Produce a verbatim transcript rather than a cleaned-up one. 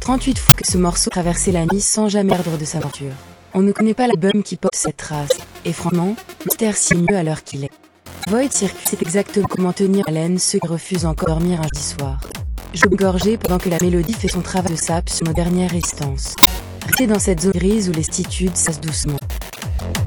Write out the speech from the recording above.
trente-huit fois que ce morceau traversait la nuit sans jamais perdre de sa aventure. On ne connaît pas l'album qui porte cette trace, et franchement, mystère si mieux à l'heure qu'il est. Void Circuit, c'est exactement comment tenir haleine ceux qui refusent encore dormir un jeudi soir. Je me gorgeais pendant que la mélodie fait son travail de sape sur nos dernières résistances. Restez dans cette zone grise où les stitudes s'assent doucement.